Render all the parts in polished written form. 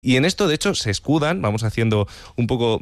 Y en esto, de hecho, se escudan, vamos haciendo un poco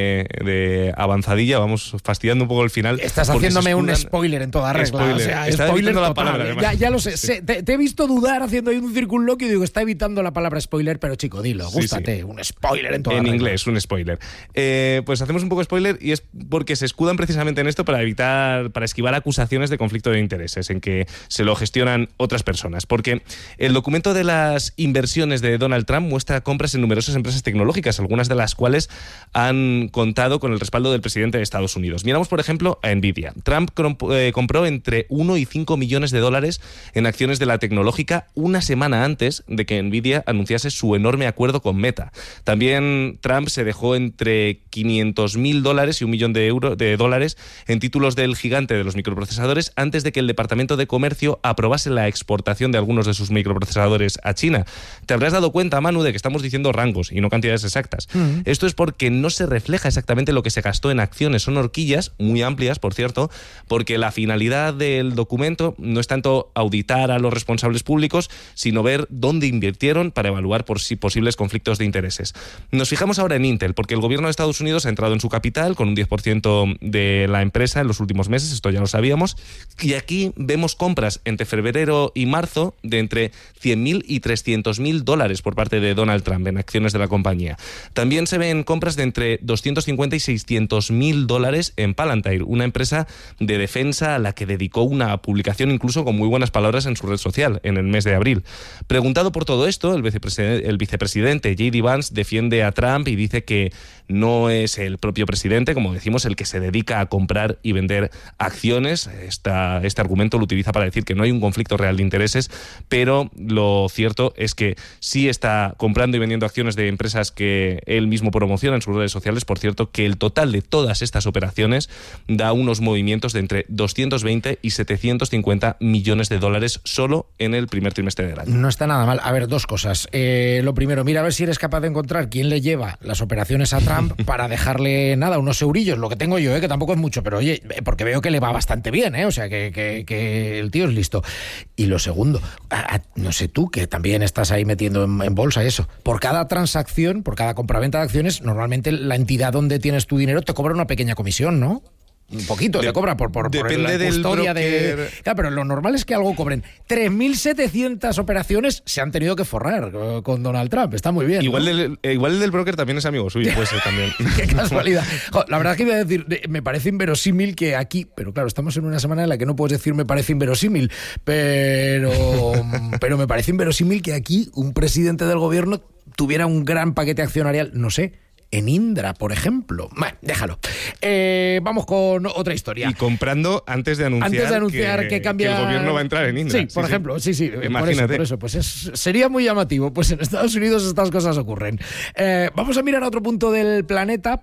de avanzadilla, vamos fastidiando un poco el final. Estás haciéndome un spoiler en toda regla. Spoiler. O sea, está spoiler evitando total. la palabra, Ya lo sé. Sí. Te he visto dudar haciendo ahí un circunloquio y digo, está evitando la palabra spoiler, pero chico, dilo, gústate. Sí. Un spoiler en toda regla. En inglés, un spoiler. Pues hacemos un poco spoiler y es porque se escudan precisamente en esto para esquivar acusaciones de conflicto de intereses, en que se lo gestionan otras personas. Porque el documento de las inversiones de Donald Trump muestra compras en numerosas empresas tecnológicas, algunas de las cuales han contado con el respaldo del presidente de Estados Unidos. Miramos, por ejemplo, a Nvidia. Trump compró entre 1 y 5 millones de dólares en acciones de la tecnológica una semana antes de que Nvidia anunciase su enorme acuerdo con Meta. También Trump se dejó entre $500.000 y $1 millón de dólares en títulos del gigante de los microprocesadores antes de que el Departamento de Comercio aprobase la exportación de algunos de sus microprocesadores a China. Te habrás dado cuenta, Manu, de que estamos diciendo rangos y no cantidades exactas. Esto es porque no se refleja exactamente lo que se gastó en acciones. Son horquillas muy amplias, por cierto, porque la finalidad del documento no es tanto auditar a los responsables públicos, sino ver dónde invirtieron para evaluar posibles conflictos de intereses. Nos fijamos ahora en Intel, porque el gobierno de Estados Unidos ha entrado en su capital con un 10% de la empresa en los últimos meses, esto ya lo sabíamos, y aquí vemos compras entre febrero y marzo de entre $100.000 y $300.000 por parte de Donald Trump en acciones de la compañía. También se ven compras de entre $250 y $600.000 en Palantir, una empresa de defensa a la que dedicó una publicación incluso con muy buenas palabras en su red social en el mes de abril. Preguntado por todo esto, el vicepresidente J.D. Vance defiende a Trump y dice que no es el propio presidente, como decimos, el que se dedica a comprar y vender acciones. Este argumento lo utiliza para decir que no hay un conflicto real de intereses, pero lo cierto es que sí está comprando y vendiendo acciones de empresas que él mismo promociona en sus redes sociales. Por cierto, que el total de todas estas operaciones da unos movimientos de entre 220 y 750 millones de dólares solo en el primer trimestre del año. No está nada mal. A ver, dos cosas. Lo primero, mira a ver si eres capaz de encontrar quién le lleva las operaciones a Trump para dejarle, unos eurillos, lo que tengo yo, que tampoco es mucho, pero oye, porque veo que le va bastante bien, o sea, que el tío es listo. Y lo segundo, no sé tú, que también estás ahí metiendo en bolsa eso, por cada transacción, por cada compraventa de acciones, normalmente la entidad donde tienes tu dinero te cobra una pequeña comisión, ¿no? Un poquito te cobra por depende la custodia del Claro, pero lo normal es que algo cobren. 3.700 operaciones se han tenido que forrar con Donald Trump. Está muy bien, igual, ¿no? Igual el del broker también es amigo suyo, puede ser también. Qué casualidad. La verdad es que iba a decir, me parece inverosímil que aquí, pero claro, estamos en una semana en la que no puedes decir me parece inverosímil, pero me parece inverosímil que aquí un presidente del gobierno tuviera un gran paquete accionarial, no sé, en Indra, por ejemplo. Bueno, déjalo. Vamos con otra historia. Y comprando antes de anunciar que cambia... que el gobierno va a entrar en Indra. Sí, por ejemplo. Sí. Imagínate. Por eso. Pues sería muy llamativo. Pues en Estados Unidos estas cosas ocurren. Vamos a mirar a otro punto del planeta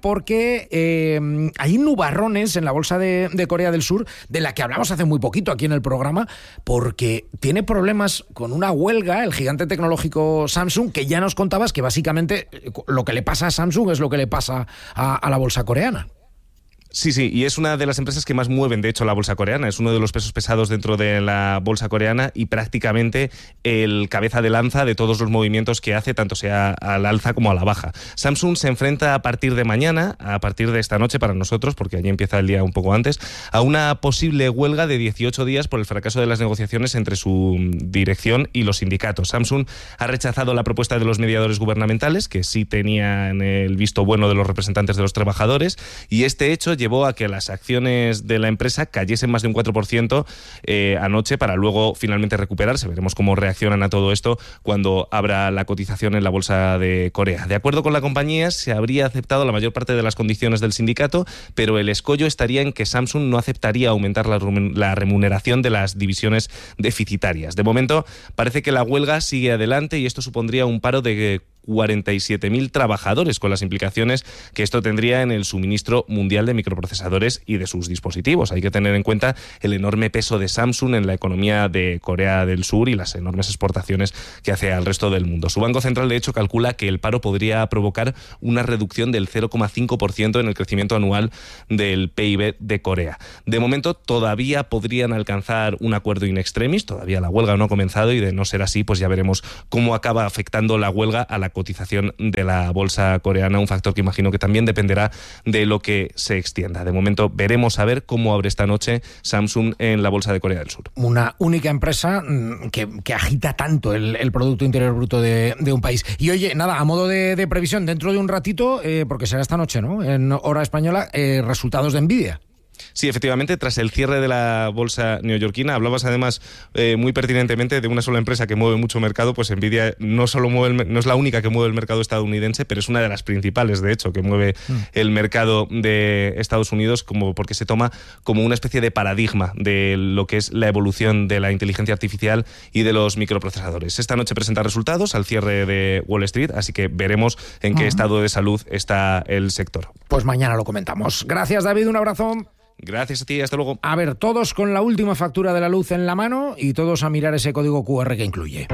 porque hay nubarrones en la bolsa de Corea del Sur, de la que hablamos hace muy poquito aquí en el programa, porque tiene problemas con una huelga, el gigante tecnológico Samsung, que ya nos contabas que básicamente lo que le pasa a Samsung es lo que le pasa a la bolsa coreana. Sí, y es una de las empresas que más mueven, de hecho, la bolsa coreana. Es uno de los pesos pesados dentro de la bolsa coreana y prácticamente el cabeza de lanza de todos los movimientos que hace, tanto sea al alza como a la baja. Samsung se enfrenta a partir de mañana, a partir de esta noche para nosotros, porque allí empieza el día un poco antes, a una posible huelga de 18 días por el fracaso de las negociaciones entre su dirección y los sindicatos. Samsung ha rechazado la propuesta de los mediadores gubernamentales, que sí tenían el visto bueno de los representantes de los trabajadores, y este hecho llevó a que las acciones de la empresa cayesen más de un 4% anoche para luego finalmente recuperarse. Veremos cómo reaccionan a todo esto cuando abra la cotización en la bolsa de Corea. De acuerdo con la compañía, se habría aceptado la mayor parte de las condiciones del sindicato, pero el escollo estaría en que Samsung no aceptaría aumentar la remuneración de las divisiones deficitarias. De momento, parece que la huelga sigue adelante y esto supondría un paro de 47.000 trabajadores, con las implicaciones que esto tendría en el suministro mundial de microprocesadores y de sus dispositivos. Hay que tener en cuenta el enorme peso de Samsung en la economía de Corea del Sur y las enormes exportaciones que hace al resto del mundo. Su Banco Central, de hecho, calcula que el paro podría provocar una reducción del 0,5% en el crecimiento anual del PIB de Corea. De momento, todavía podrían alcanzar un acuerdo in extremis, todavía la huelga no ha comenzado y de no ser así, pues ya veremos cómo acaba afectando la huelga a la cotización de la bolsa coreana, un factor que imagino que también dependerá de lo que se extienda. De momento veremos a ver cómo abre esta noche Samsung en la bolsa de Corea del Sur. Una única empresa que agita tanto el Producto Interior Bruto de un país. Y oye, nada, a modo de previsión, dentro de un ratito, porque será esta noche, ¿no?, en hora española, resultados de Nvidia. Sí, efectivamente, tras el cierre de la bolsa neoyorquina, hablabas además muy pertinentemente de una sola empresa que mueve mucho mercado. Pues Nvidia no solo no es la única que mueve el mercado estadounidense, pero es una de las principales, de hecho, que mueve el mercado de Estados Unidos, porque se toma como una especie de paradigma de lo que es la evolución de la inteligencia artificial y de los microprocesadores. Esta noche presenta resultados al cierre de Wall Street, así que veremos en qué estado de salud está el sector. Pues mañana lo comentamos. Gracias, David, un abrazo. Gracias a ti, hasta luego. A ver, todos con la última factura de la luz en la mano y todos a mirar ese código QR que incluye.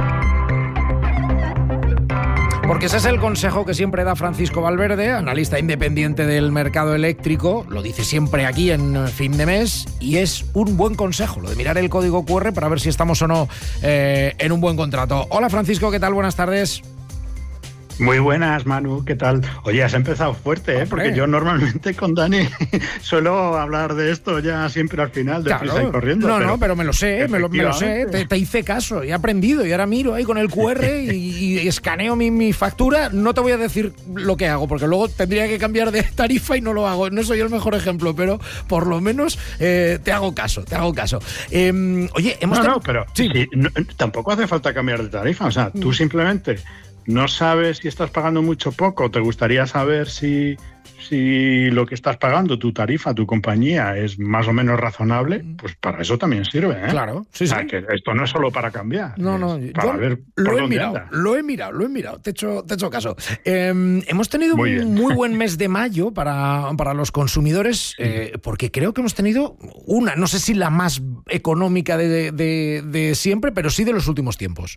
Porque ese es el consejo que siempre da Francisco Valverde, analista independiente del mercado eléctrico, lo dice siempre aquí en fin de mes, y es un buen consejo, lo de mirar el código QR para ver si estamos o no en un buen contrato. Hola Francisco, ¿qué tal? Buenas tardes. Muy buenas, Manu, ¿qué tal? Oye, has empezado fuerte, porque yo normalmente con Dani suelo hablar de esto ya siempre al final, deprisa y corriendo. No, pero me lo sé, me lo sé, te hice caso, he aprendido y ahora miro ahí con el QR y escaneo mi factura. No te voy a decir lo que hago, porque luego tendría que cambiar de tarifa y no lo hago. No soy el mejor ejemplo, pero por lo menos te hago caso. Oye, pero sí, tampoco hace falta cambiar de tarifa, o sea, tú simplemente no sabes si estás pagando mucho o poco, te gustaría saber si lo que estás pagando, tu tarifa, tu compañía, es más o menos razonable, pues para eso también sirve, ¿eh? Claro, sí. O sea, que esto no es solo para cambiar. No, para ver por dónde anda. Lo he mirado, te he hecho caso. Hemos tenido un muy buen mes de mayo para los consumidores, porque creo que hemos tenido no sé si la más económica de siempre, pero sí de los últimos tiempos.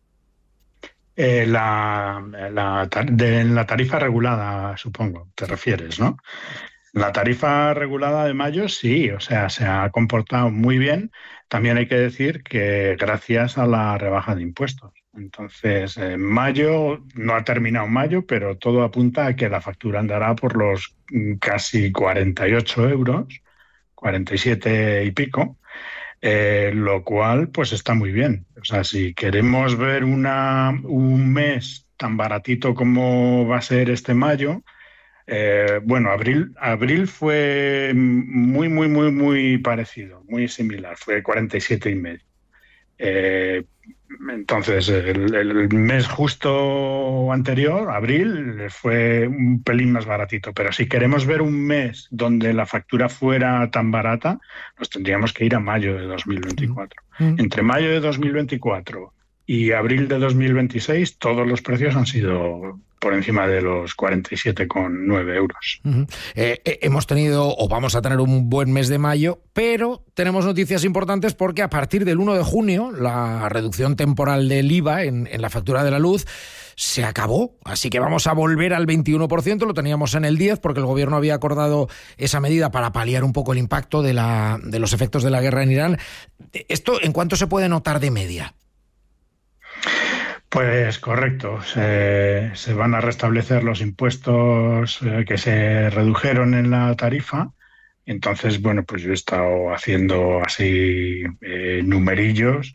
La tarifa regulada, supongo, te refieres, ¿no? La tarifa regulada de mayo sí, o sea, se ha comportado muy bien. También hay que decir que gracias a la rebaja de impuestos. Entonces, mayo, no ha terminado mayo, pero todo apunta a que la factura andará por los casi 48 euros, 47 y pico. Lo cual pues está muy bien. O sea, si queremos ver un mes tan baratito como va a ser este mayo, abril fue muy parecido, muy similar, fue 47 y medio. Entonces, el mes justo anterior, abril, fue un pelín más baratito. Pero si queremos ver un mes donde la factura fuera tan barata, nos tendríamos que ir a mayo de 2024. Entre mayo de 2024 y abril de 2026, todos los precios han sido por encima de los 47,9 euros. Hemos tenido, o vamos a tener, un buen mes de mayo, pero tenemos noticias importantes porque a partir del 1 de junio la reducción temporal del IVA en la factura de la luz se acabó, así que vamos a volver al 21%, lo teníamos en el 10% porque el gobierno había acordado esa medida para paliar un poco el impacto de los efectos de la guerra en Irán. ¿Esto en cuánto se puede notar de media? Pues correcto, se van a restablecer los impuestos que se redujeron en la tarifa. Entonces, pues yo he estado haciendo así numerillos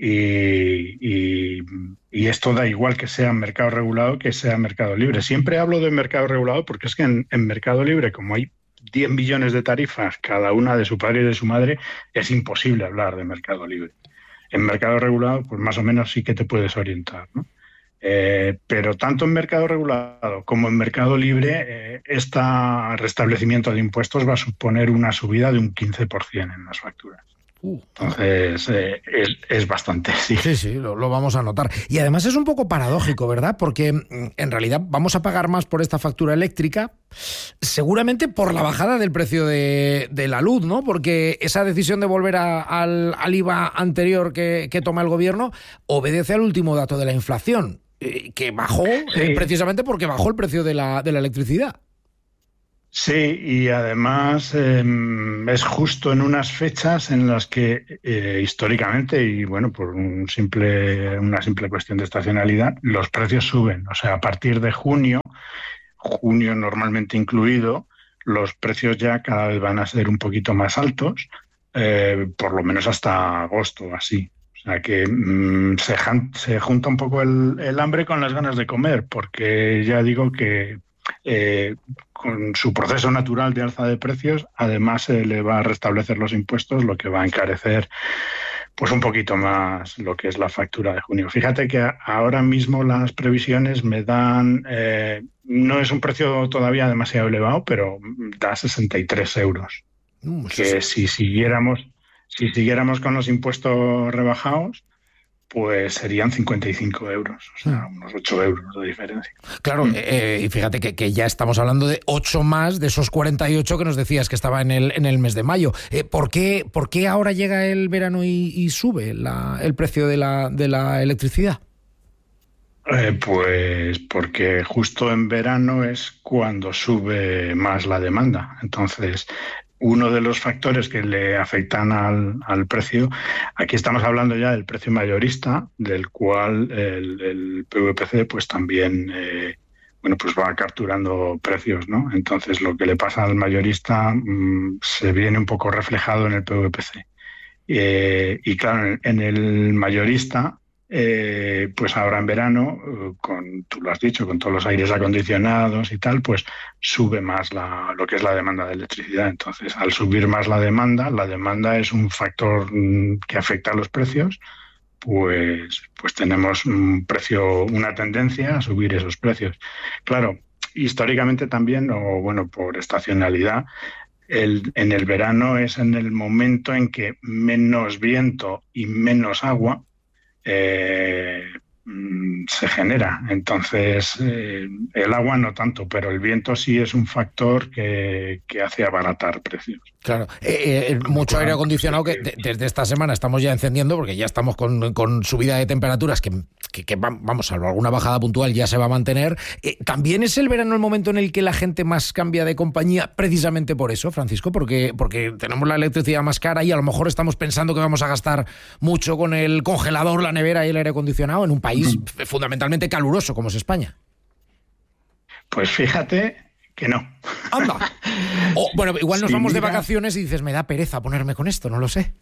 y esto da igual que sea mercado regulado que sea mercado libre. Siempre hablo de mercado regulado porque es que en mercado libre, como hay 10 millones de tarifas, cada una de su padre y de su madre, es imposible hablar de mercado libre. En mercado regulado, pues más o menos sí que te puedes orientar, ¿no? Pero tanto en mercado regulado como en mercado libre, este restablecimiento de impuestos va a suponer una subida de un 15% en las facturas. Entonces, es bastante, sí. Sí, lo vamos a notar. Y además es un poco paradójico, ¿verdad? Porque en realidad vamos a pagar más por esta factura eléctrica, seguramente por la bajada del precio de la luz, ¿no? Porque esa decisión de volver al IVA anterior que toma el gobierno obedece al último dato de la inflación, que bajó precisamente porque bajó el precio de la electricidad. Sí, y además es justo en unas fechas en las que históricamente, y bueno, por una simple cuestión de estacionalidad, los precios suben. O sea, a partir de junio normalmente incluido, los precios ya cada vez van a ser un poquito más altos, por lo menos hasta agosto, así. O sea que se junta un poco el hambre con las ganas de comer, porque ya digo que con su proceso natural de alza de precios, además se le va a restablecer los impuestos, lo que va a encarecer pues un poquito más lo que es la factura de junio. Fíjate que ahora mismo las previsiones me dan, no es un precio todavía demasiado elevado, pero da 63 euros. Que si siguiéramos con los impuestos rebajados, pues serían 55 euros, o sea, unos 8 euros de diferencia. Claro, y fíjate que ya estamos hablando de 8 más de esos 48 que nos decías que estaba en el mes de mayo. ¿Por qué ahora llega el verano y sube el precio de la electricidad? Pues porque justo en verano es cuando sube más la demanda. Entonces, uno de los factores que le afectan al precio, aquí estamos hablando ya del precio mayorista, del cual el PVPC pues también pues va capturando precios, ¿no? Entonces, lo que le pasa al mayorista se viene un poco reflejado en el PVPC. Y claro, en el mayorista, pues ahora en verano, tú lo has dicho, con todos los aires acondicionados y tal, pues sube más lo que es la demanda de electricidad. Entonces, al subir más la demanda es un factor que afecta a los precios, pues tenemos una tendencia a subir esos precios. Claro, históricamente también, o bueno, por estacionalidad, en el verano es en el momento en que menos viento y menos agua se genera. Entonces, el agua no tanto, pero el viento sí es un factor que hace abaratar precios. Claro, mucho aire acondicionado que desde esta semana estamos ya encendiendo, porque ya estamos con subida de temperaturas que vamos, salvo alguna bajada puntual, ya se va a mantener. ¿También es el verano el momento en el que la gente más cambia de compañía precisamente por eso, Francisco? Porque tenemos la electricidad más cara y a lo mejor estamos pensando que vamos a gastar mucho con el congelador, la nevera y el aire acondicionado en un país fundamentalmente caluroso como es España. Pues fíjate que no. ¡Anda! Bueno, igual nos vamos de vacaciones y dices, me da pereza ponerme con esto, no lo sé.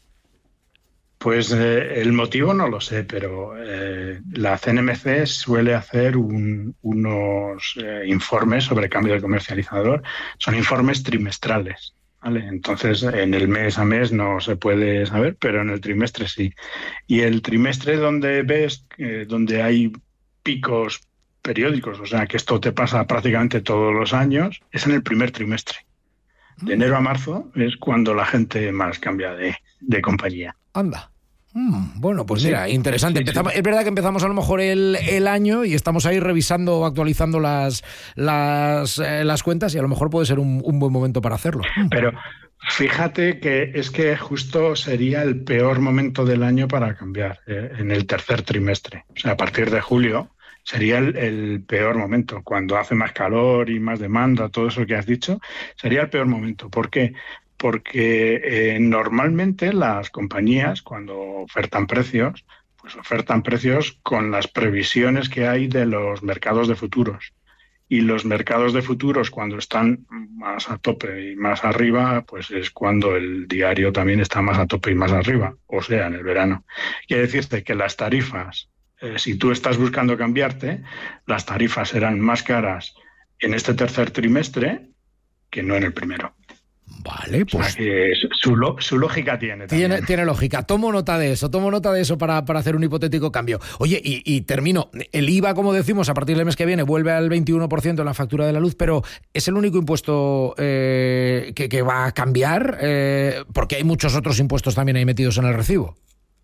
Pues el motivo no lo sé, pero la CNMC suele hacer unos informes sobre cambio de comercializador. Son informes trimestrales, ¿vale? Entonces, en el mes a mes no se puede saber, pero en el trimestre sí. Y el trimestre donde ves, donde hay picos periódicos, o sea que esto te pasa prácticamente todos los años, es en el primer trimestre. De enero a marzo es cuando la gente más cambia de compañía. Anda. Bueno, pues mira, interesante. Sí. Es verdad que empezamos a lo mejor el año y estamos ahí revisando o actualizando las cuentas y a lo mejor puede ser un buen momento para hacerlo. Pero fíjate que es que justo sería el peor momento del año para cambiar, en el tercer trimestre. O sea, a partir de julio sería el peor momento. Cuando hace más calor y más demanda, todo eso que has dicho, sería el peor momento. ¿Por qué? Porque normalmente las compañías, cuando ofertan precios, pues ofertan precios con las previsiones que hay de los mercados de futuros. Y los mercados de futuros, cuando están más a tope y más arriba, pues es cuando el diario también está más a tope y más arriba, o sea, en el verano. Quiere decirte que las tarifas, si tú estás buscando cambiarte, las tarifas serán más caras en este tercer trimestre que no en el primero. Vale, pues... O sea que su lógica tiene. Tiene lógica. Tomo nota de eso para hacer un hipotético cambio. Oye, y termino. El IVA, como decimos, a partir del mes que viene vuelve al 21% en la factura de la luz, pero ¿es el único impuesto que va a cambiar? Porque hay muchos otros impuestos también ahí metidos en el recibo.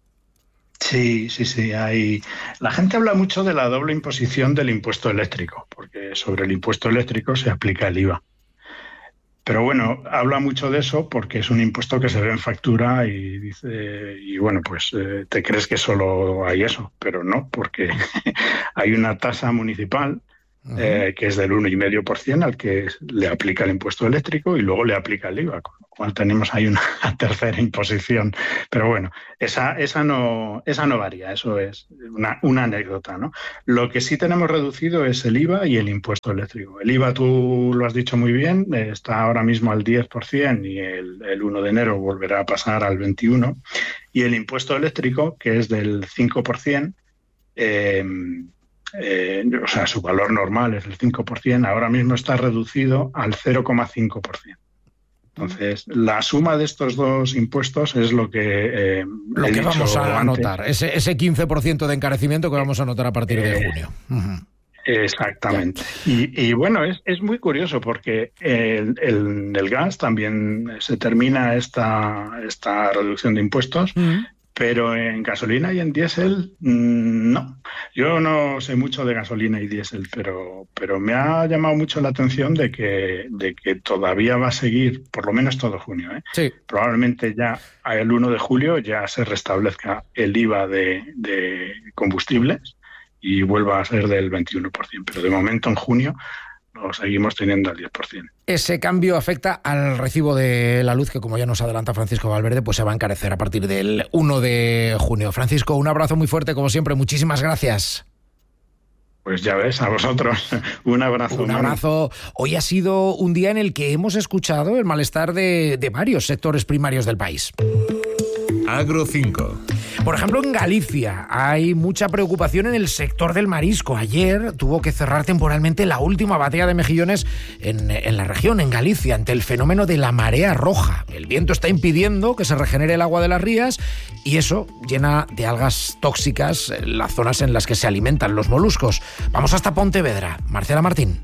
Sí. La gente habla mucho de la doble imposición del impuesto eléctrico, porque sobre el impuesto eléctrico se aplica el IVA. Pero bueno, habla mucho de eso porque es un impuesto que se ve en factura y dice, y bueno, pues te crees que solo hay eso, pero no, porque hay una tasa municipal que es del 1,5% al que le aplica el impuesto eléctrico y luego le aplica el IVA, con lo cual tenemos ahí una tercera imposición. Pero bueno, esa no varía, eso es una anécdota, ¿no? Lo que sí tenemos reducido es el IVA y el impuesto eléctrico. El IVA, tú lo has dicho muy bien, está ahora mismo al 10% y el 1 de enero volverá a pasar al 21%. Y el impuesto eléctrico, que es del 5%, o sea, su valor normal es el 5%, ahora mismo está reducido al 0,5%. Entonces, la suma de estos dos impuestos es lo que vamos a notar, ese 15% de encarecimiento que vamos a notar a partir de junio. Exactamente. Y bueno, es muy curioso porque el gas también se termina esta reducción de impuestos, pero en gasolina y en diésel no. Yo no sé mucho de gasolina y diésel, pero me ha llamado mucho la atención de que todavía va a seguir, por lo menos todo junio. Sí. Probablemente ya el 1 de julio ya se restablezca el IVA de combustibles y vuelva a ser del 21%. Pero de momento en junio lo seguimos teniendo al 10%. Ese cambio afecta al recibo de la luz, que como ya nos adelanta Francisco Valverde, pues se va a encarecer a partir del 1 de junio. Francisco, un abrazo muy fuerte, como siempre. Muchísimas gracias. Pues ya ves, a vosotros. Un abrazo. Un abrazo. Hoy ha sido un día en el que hemos escuchado el malestar de varios sectores primarios del país. Agro 5. Por ejemplo, en Galicia hay mucha preocupación en el sector del marisco. Ayer tuvo que cerrar temporalmente la última batea de mejillones en la región, en Galicia, ante el fenómeno de la marea roja. El viento está impidiendo que se regenere el agua de las rías y eso llena de algas tóxicas las zonas en las que se alimentan los moluscos. Vamos hasta Pontevedra. Marcela Martín.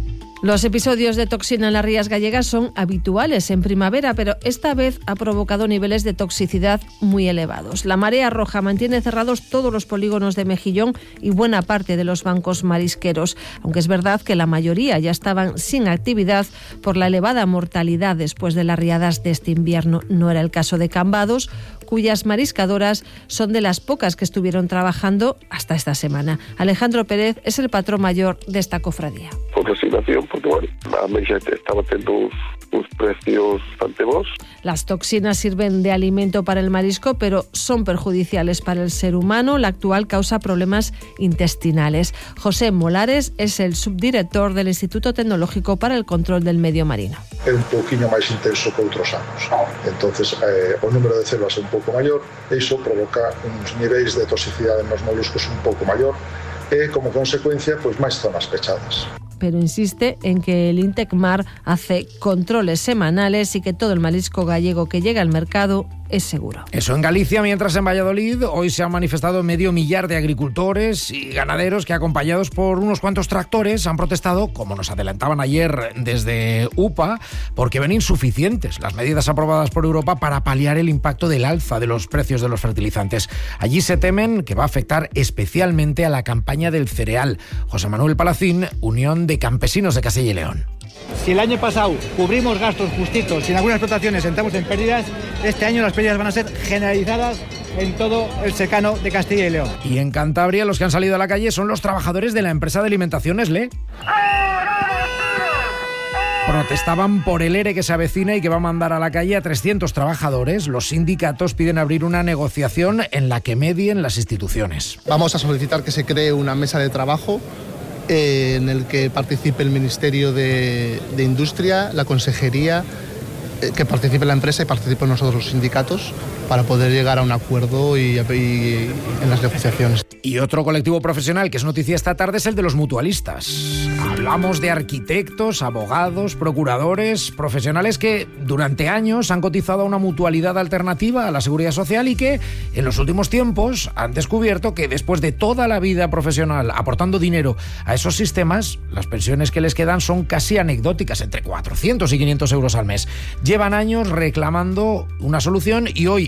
Los episodios de toxina en las rías gallegas son habituales en primavera, pero esta vez ha provocado niveles de toxicidad muy elevados. La marea roja mantiene cerrados todos los polígonos de mejillón y buena parte de los bancos marisqueros, aunque es verdad que la mayoría ya estaban sin actividad por la elevada mortalidad después de las riadas de este invierno. No era el caso de Cambados, cuyas mariscadoras son de las pocas que estuvieron trabajando hasta esta semana. Alejandro Pérez es el patrón mayor de esta cofradía. Por resignación, porque bueno, a Ameixa estaba teniendo uns precios bastante bons. Las toxinas sirven de alimento para el marisco, pero son perjudiciales para el ser humano. La actual causa problemas intestinales. José Molares es el subdirector del Instituto Tecnológico para el Control del Medio Marino. É un pouquiño máis intenso que outros anos. Entonces, o número de células é un pouco maior, e iso provoca uns niveis de toxicidade nos moluscos un pouco maior e, como consecuencia, pois máis zonas pechadas. Pero insiste en que el Intecmar hace controles semanales y que todo el marisco gallego que llega al mercado es seguro. Eso en Galicia, mientras en Valladolid hoy se han manifestado medio millar de agricultores y ganaderos que, acompañados por unos cuantos tractores, han protestado, como nos adelantaban ayer desde UPA, porque ven insuficientes las medidas aprobadas por Europa para paliar el impacto del alza de los precios de los fertilizantes. Allí se temen que va a afectar especialmente a la campaña del cereal. José Manuel Palacín, Unión de Campesinos de Castilla y León. Si el año pasado cubrimos gastos justitos, si en algunas explotaciones entramos en pérdidas, este año las pérdidas van a ser generalizadas en todo el secano de Castilla y León. Y en Cantabria los que han salido a la calle son los trabajadores de la empresa de alimentación Nestlé. Protestaban por el ERE que se avecina y que va a mandar a la calle a 300 trabajadores. Los sindicatos piden abrir una negociación en la que medien las instituciones. Vamos a solicitar que se cree una mesa de trabajo en el que participe el Ministerio de Industria, la Consejería, que participe la empresa y participen nosotros los sindicatos para poder llegar a un acuerdo y en las negociaciones. Y otro colectivo profesional que es noticia esta tarde es el de los mutualistas. Hablamos de arquitectos, abogados, procuradores, profesionales que durante años han cotizado a una mutualidad alternativa a la Seguridad Social y que en los últimos tiempos han descubierto que después de toda la vida profesional aportando dinero a esos sistemas, las pensiones que les quedan son casi anecdóticas, entre 400 y 500 euros al mes. Llevan años reclamando una solución y hoy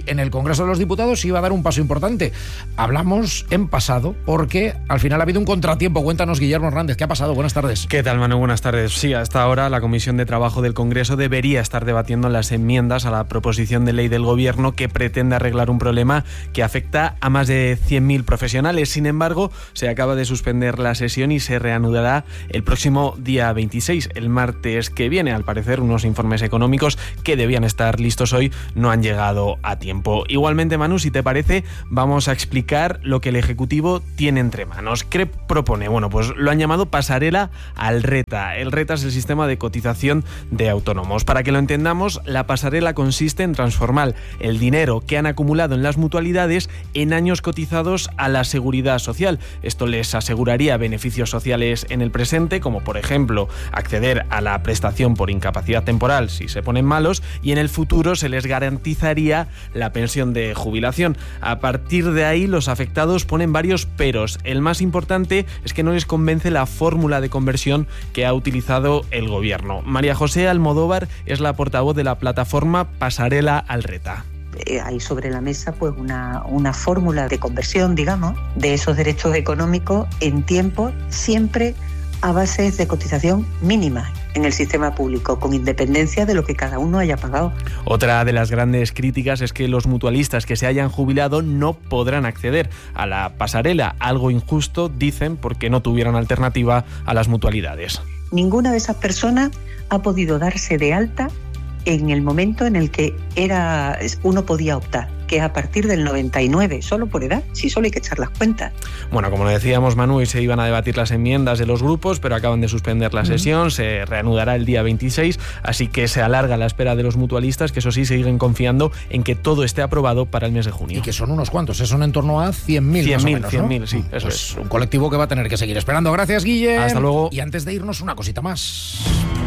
en el Congreso de los Diputados se iba a dar un paso importante. Hablamos en pasado porque al final ha habido un contratiempo. Cuéntanos, Guillermo Hernández, ¿qué ha pasado? Buenas tardes. ¿Qué tal, Manu? Buenas tardes. Sí, hasta ahora la Comisión de Trabajo del Congreso debería estar debatiendo las enmiendas a la proposición de ley del Gobierno que pretende arreglar un problema que afecta a más de 100.000 profesionales. Sin embargo, se acaba de suspender la sesión y se reanudará el próximo día 26, el martes que viene. Al parecer, unos informes económicos que debían estar listos hoy no han llegado a tiempo. Igualmente, Manu, si te parece, vamos a explicar lo que el Ejecutivo tiene entre manos. ¿Qué propone? Bueno, pues lo han llamado pasarela al RETA. El RETA es el sistema de cotización de autónomos. Para que lo entendamos, la pasarela consiste en transformar el dinero que han acumulado en las mutualidades en años cotizados a la Seguridad Social. Esto les aseguraría beneficios sociales en el presente, como por ejemplo acceder a la prestación por incapacidad temporal si se ponen malos, y en el futuro se les garantizaría la pensión de jubilación. A partir de ahí, los afectados ponen varios peros. El más importante es que no les convence la fórmula de conversión que ha utilizado el Gobierno. María José Almodóvar es la portavoz de la plataforma Pasarela al RETA. Hay sobre la mesa pues una fórmula de conversión, digamos, de esos derechos económicos en tiempo, siempre a bases de cotización mínima en el sistema público, con independencia de lo que cada uno haya pagado. Otra de las grandes críticas es que los mutualistas que se hayan jubilado no podrán acceder a la pasarela, algo injusto, dicen, porque no tuvieron alternativa a las mutualidades. Ninguna de esas personas ha podido darse de alta en el momento en el que uno podía optar, que es a partir del 99, solo por edad, si solo hay que echar las cuentas. Bueno, como lo decíamos, Manu, hoy se iban a debatir las enmiendas de los grupos, pero acaban de suspender la sesión, se reanudará el día 26, así que se alarga la espera de los mutualistas, que eso sí, siguen confiando en que todo esté aprobado para el mes de junio. Y que son unos cuantos, son en torno a 100.000 más o menos, 100.000, sí, eso pues es. Un colectivo que va a tener que seguir esperando. Gracias, Guille. Hasta luego. Y antes de irnos, una cosita más.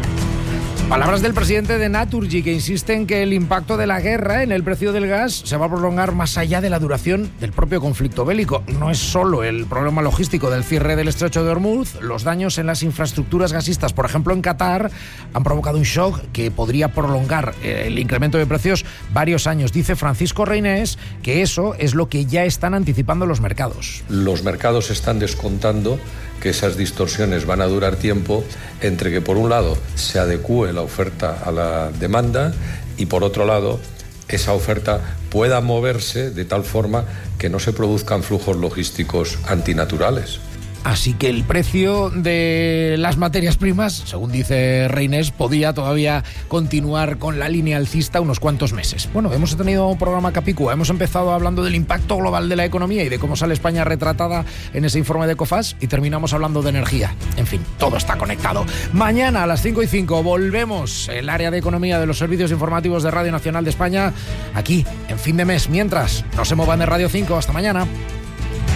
Palabras del presidente de Naturgy, que insiste en que el impacto de la guerra en el precio del gas se va a prolongar más allá de la duración del propio conflicto bélico. No es solo el problema logístico del cierre del estrecho de Hormuz, los daños en las infraestructuras gasistas, por ejemplo en Qatar, han provocado un shock que podría prolongar el incremento de precios varios años. Dice Francisco Reynés que eso es lo que ya están anticipando los mercados. Los mercados están descontando que esas distorsiones van a durar tiempo entre que por un lado se adecúe la oferta a la demanda y por otro lado esa oferta pueda moverse de tal forma que no se produzcan flujos logísticos antinaturales. Así que el precio de las materias primas, según dice Reynés, podía todavía continuar con la línea alcista unos cuantos meses. Bueno, hemos tenido un programa Capicúa, hemos empezado hablando del impacto global de la economía y de cómo sale España retratada en ese informe de Cofas y terminamos hablando de energía. En fin, todo está conectado. Mañana a las 5:05 volvemos el área de economía de los servicios informativos de Radio Nacional de España aquí en fin de mes. Mientras, no se muevan de Radio 5. Hasta mañana.